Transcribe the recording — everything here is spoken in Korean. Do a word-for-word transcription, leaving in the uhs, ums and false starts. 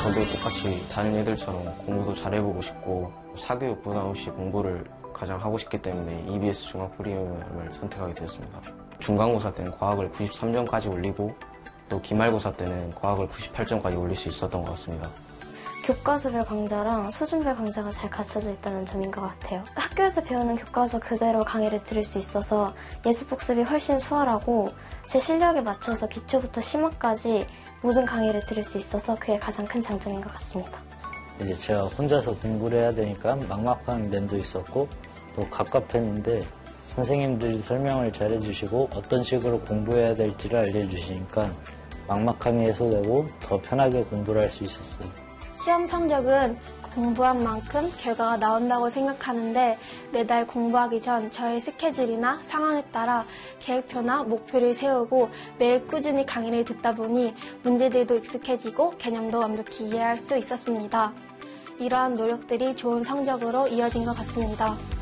저도 똑같이 다른 애들처럼 공부도 잘해보고 싶고 사교육 부담 없이 공부를 가장 하고 싶기 때문에 이비에스 종합 프리미엄을 선택하게 되었습니다. 중간고사 때는 과학을 구십삼 점까지 올리고 또 기말고사 때는 과학을 구십팔 점까지 올릴 수 있었던 것 같습니다. 교과서별 강좌랑 수준별 강좌가 잘 갖춰져 있다는 점인 것 같아요. 학교에서 배우는 교과서 그대로 강의를 들을 수 있어서 예습복습이 훨씬 수월하고 제 실력에 맞춰서 기초부터 심화까지 모든 강의를 들을 수 있어서 그게 가장 큰 장점인 것 같습니다. 이제 제가 혼자서 공부를 해야 되니까 막막한 면도 있었고 또 갑갑했는데 선생님들이 설명을 잘 해주시고 어떤 식으로 공부해야 될지를 알려주시니까 막막함이 해소되고 더 편하게 공부를 할 수 있었어요. 시험 성적은 공부한 만큼 결과가 나온다고 생각하는데 매달 공부하기 전 저의 스케줄이나 상황에 따라 계획표나 목표를 세우고 매일 꾸준히 강의를 듣다 보니 문제들도 익숙해지고 개념도 완벽히 이해할 수 있었습니다. 이러한 노력들이 좋은 성적으로 이어진 것 같습니다.